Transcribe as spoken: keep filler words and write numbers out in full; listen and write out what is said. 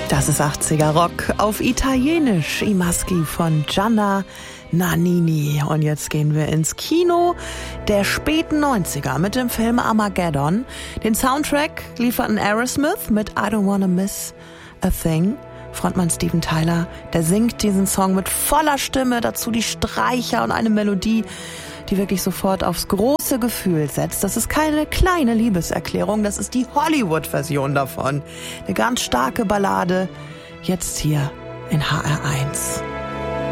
Das ist achtziger Rock auf Italienisch. I Maschi von Gianna Nannini. Und jetzt gehen wir ins Kino der späten neunziger mit dem Film Armageddon. Den Soundtrack lieferten Aerosmith mit I Don't Wanna Miss a Thing. Frontmann Steven Tyler, der singt diesen Song mit voller Stimme, dazu die Streicher und eine Melodie, die wirklich sofort aufs große Gefühl setzt. Das ist keine kleine Liebeserklärung, das ist die Hollywood-Version davon. Eine ganz starke Ballade, jetzt hier in H R eins.